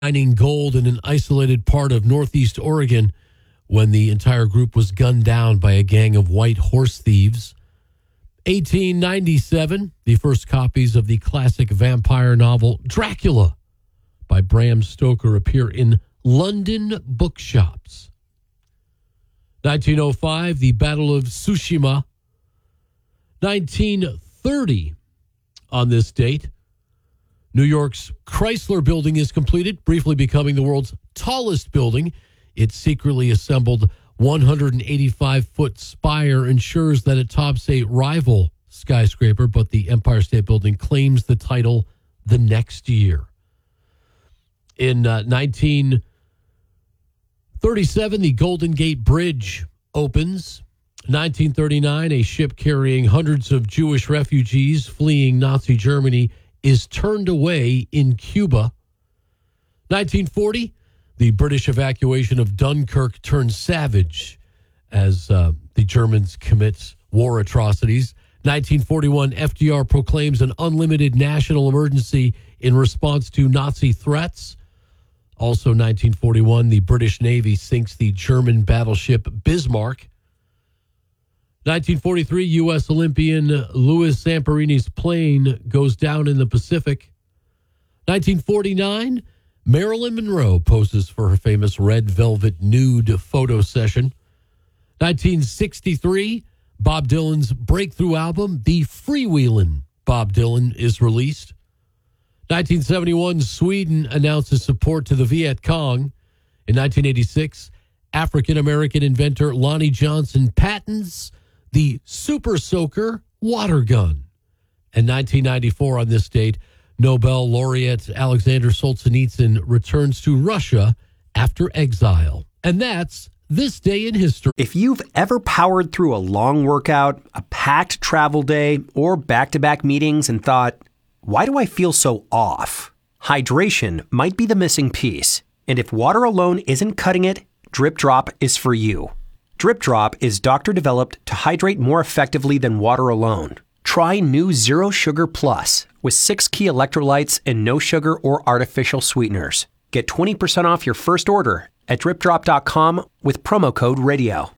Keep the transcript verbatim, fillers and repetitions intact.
mining gold in an isolated part of northeast Oregon when the entire group was gunned down by a gang of white horse thieves. eighteen ninety-seven, the first copies of the classic vampire novel Dracula by Bram Stoker appear in London bookshops. nineteen oh five, the Battle of Tsushima. nineteen thirty, on this date, New York's Chrysler Building is completed, briefly becoming the world's tallest building. Its secretly assembled one hundred eighty-five foot spire ensures that it tops a rival skyscraper, but the Empire State Building claims the title the next year. In uh, nineteen thirty-seven, the Golden Gate Bridge opens. nineteen thirty-nine, a ship carrying hundreds of Jewish refugees fleeing Nazi Germany is turned away in Cuba. nineteen forty, the British evacuation of Dunkirk turns savage as uh, the Germans commit war atrocities. nineteen forty-one, F D R proclaims an unlimited national emergency in response to Nazi threats. Also nineteen forty-one, the British Navy sinks the German battleship Bismarck. nineteen forty-three, U S Olympian Louis Zamperini's plane goes down in the Pacific. nineteen forty-nine, Marilyn Monroe poses for her famous red velvet nude photo session. nineteen sixty-three, Bob Dylan's breakthrough album, The Freewheelin' Bob Dylan, is released. nineteen seventy-one, Sweden announces support to the Viet Cong. In nineteen eighty-six, African-American inventor Lonnie Johnson patents the Super Soaker water gun. And nineteen ninety-four, on this date, Nobel laureate Alexander Solzhenitsyn returns to Russia after exile. And that's This Day in History. If you've ever powered through a long workout, a packed travel day, or back-to-back meetings and thought, why do I feel so off? Hydration might be the missing piece. And if water alone isn't cutting it, Drip Drop is for you. Drip Drop is doctor-developed to hydrate more effectively than water alone. Try new Zero Sugar Plus with six key electrolytes and no sugar or artificial sweeteners. Get twenty percent off your first order at drip drop dot com with promo code radio.